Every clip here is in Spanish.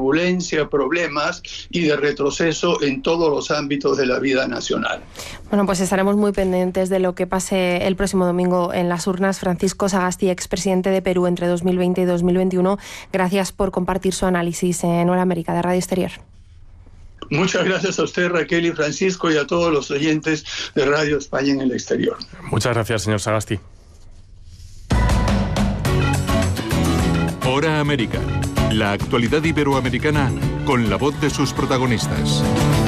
turbulencia, problemas y de retroceso en todos los ámbitos de la vida nacional. Bueno, pues estaremos muy pendientes de lo que pase el próximo domingo en las urnas. Francisco Sagasti, expresidente de Perú entre 2020 y 2021, gracias por compartir su análisis en Hora América de Radio Exterior. Muchas gracias a usted, Raquel y Francisco, y a todos los oyentes de Radio España en el exterior. Muchas gracias, señor Sagasti. Hora América. La actualidad iberoamericana con la voz de sus protagonistas.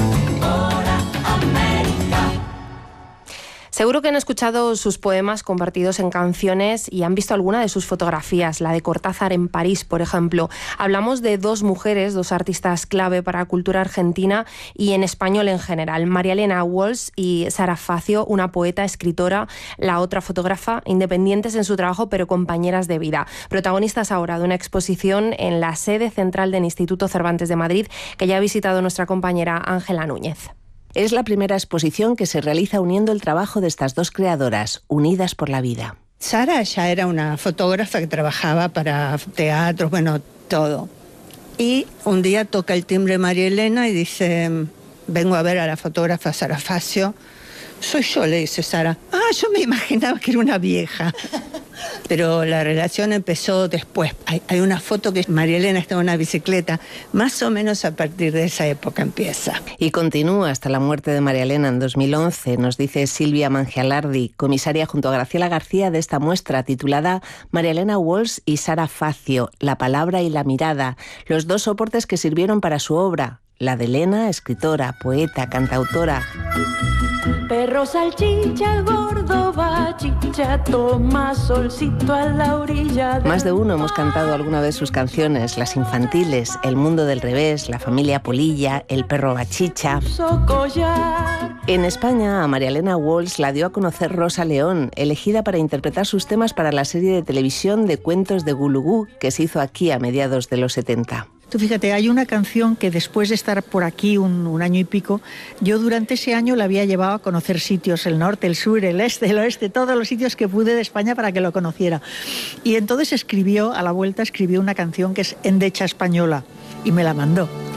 Seguro que han escuchado sus poemas compartidos en canciones y han visto alguna de sus fotografías, la de Cortázar en París, por ejemplo. Hablamos de dos mujeres, dos artistas clave para la cultura argentina y en español en general. María Elena Walsh y Sara Facio, una poeta, escritora, la otra fotógrafa, independientes en su trabajo pero compañeras de vida. Protagonistas ahora de una exposición en la sede central del Instituto Cervantes de Madrid que ya ha visitado nuestra compañera Ángela Núñez. Es la primera exposición que se realiza uniendo el trabajo de estas dos creadoras, unidas por la vida. Sara ya era una fotógrafa que trabajaba para teatros, bueno, todo. Y un día toca el timbre María Elena y dice, vengo a ver a la fotógrafa Sara Facio. Soy yo, le dice Sara. Yo me imaginaba que era una vieja. Pero la relación empezó después. Hay una foto que María Elena está en una bicicleta. Más o menos a partir de esa época empieza. Y continúa hasta la muerte de María Elena en 2011, nos dice Silvia Mangialardi, comisaria junto a Graciela García de esta muestra titulada María Elena Walsh y Sara Facio, la palabra y la mirada, los dos soportes que sirvieron para su obra. La de Elena, escritora, poeta, cantautora. Perro salchicha, gordo bachicha, toma solcito a la orilla. Más de uno hemos cantado alguna vez sus canciones, las infantiles, El mundo del revés, La familia Polilla, El perro bachicha. En España, a María Elena Walsh la dio a conocer Rosa León, elegida para interpretar sus temas para la serie de televisión de cuentos de Gulugú, que se hizo aquí a mediados de los 70. Tú fíjate, hay una canción que después de estar por aquí un año y pico, yo durante ese año la había llevado a conocer sitios, el norte, el sur, el este, el oeste, todos los sitios que pude de España para que lo conociera. Y entonces a la vuelta escribió una canción que es Endecha Española y me la mandó.